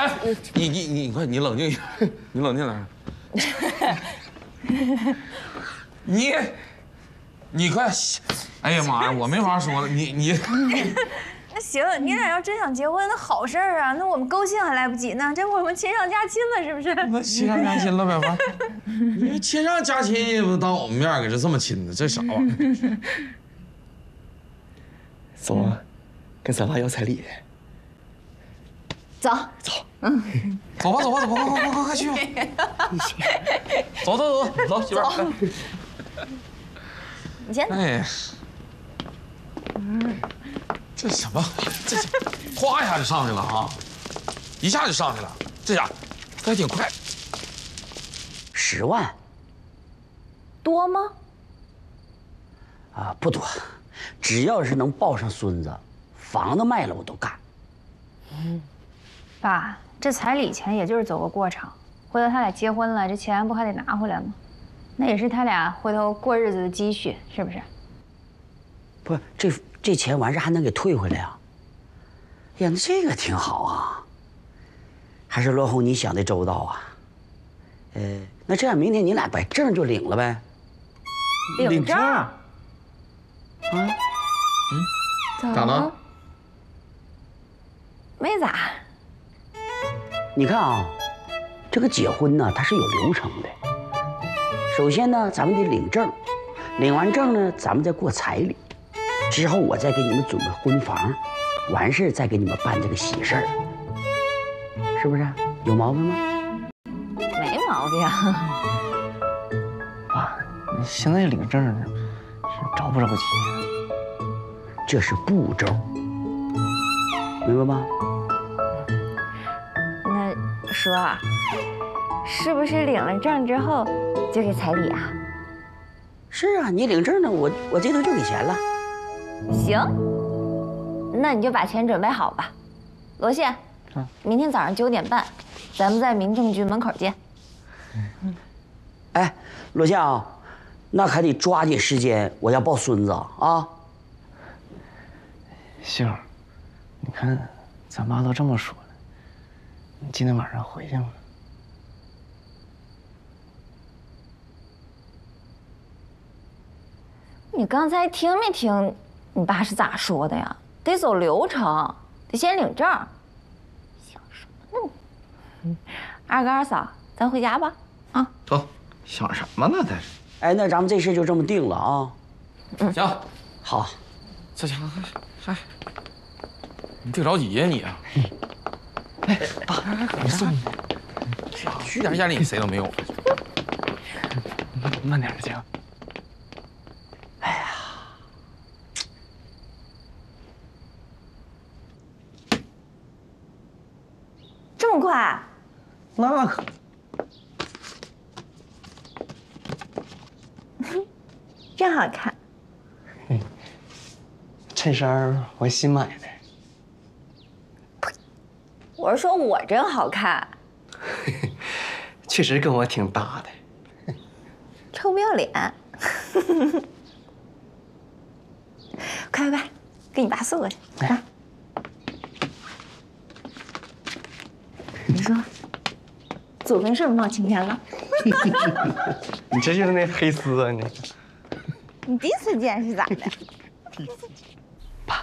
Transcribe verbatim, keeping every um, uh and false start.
哎，你你你快，你冷静一下，你冷静点。你，你快，哎呀妈呀，我没法说了，你你。 那行，你俩要真想结婚，那好事儿啊，那我们高兴还来不及呢，这我们亲上加亲了，是不是？ 那亲上加亲了呗，完。你亲上加亲也不当我们面搁这这么亲的，这啥玩意儿？ 走啊，跟咱爸要彩礼。 走走， 嗯， 走吧走吧走吧，快快快快快去吧。走走走走，媳妇儿。 你先走。 哎。嗯。这什么？这哗一下就上去了啊！一下就上去了，这家这还挺快。 十万？ 多吗？ 啊，不多，只要是能抱上孙子，房子卖了我都干。 嗯，爸，这彩礼钱也就是走个过场，回头他俩结婚了，这钱不还得拿回来吗？那也是他俩回头过日子的积蓄，是不是？ 不，这。这钱完事还能给退回来呀？呀，那这个挺好啊。还是罗红你想的周到啊。呃，那这样明天你俩把证就领了呗。 领证？啊？ 嗯？咋了？ 没咋。 你看啊，这个结婚呢，它是有流程的。首先呢，咱们得领证，领完证呢，咱们再过彩礼。之后我再给你们准备婚房，完事再给你们办这个喜事儿，是不是？有毛病吗？ 没毛病。 爸，你现在领证是着不着急？ 这是步骤，明白吗？ 那叔啊，是不是领了证之后就给彩礼啊？ 是啊，你领证呢，我我这头就给钱了。 行，那你就把钱准备好吧。罗宪，嗯、明天早上九点半，咱们在民政局门口见。 嗯。哎，罗宪啊，那还得抓紧时间，我要抱孙子啊。 杏儿，你看咱妈都这么说了，你今天晚上回去吗？ 你刚才听没听？你爸是咋说的呀？得走流程，得先领证。想什么呢？嗯，二哥二嫂，咱回家吧。啊， 走。想什么呢？他是。 哎，那咱们这事就这么定了啊。 嗯，行， 好。 这家伙，哎，你别着急呀你啊。 哎，爸，我送你。 一点压力谁都没有。 慢点行。 哎呀。 这么快？ 那可。 真好看。 衬衫我新买的。 我是说我真好看。 确实跟我挺搭的。 臭不要脸！快快快，给你爸送过去。来。你说，祖坟是不是冒青天了？ 你这就是那黑丝啊你！ 你第一次见是咋的？